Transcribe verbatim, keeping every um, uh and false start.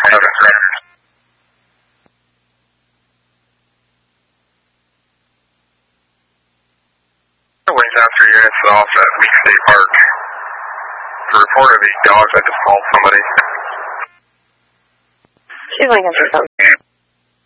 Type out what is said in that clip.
Ways after units off at Week State Park. The report of these dogs, I just called somebody. She's Lincoln for